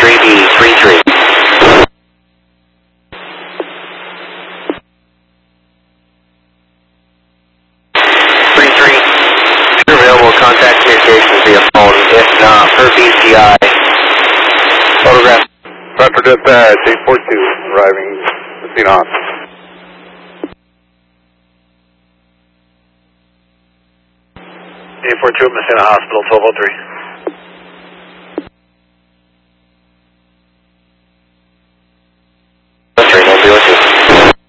3B33. 33. If you're available, contact communications via phone. If not, per BCI. Photograph. Roger, dispatch, 842, arriving, scene off. 842, Messina Hospital, 1203.